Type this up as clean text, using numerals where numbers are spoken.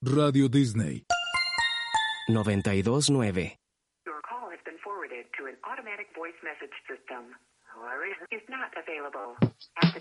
Radio Disney. 92.9. Your call has been forwarded to an automatic voice message system. Is not available. At the